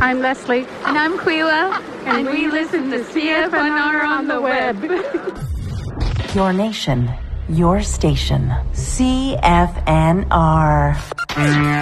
I'm Leslie. And I'm Quila. And we listen to CFNR on the web. Your nation, your station. CFNR.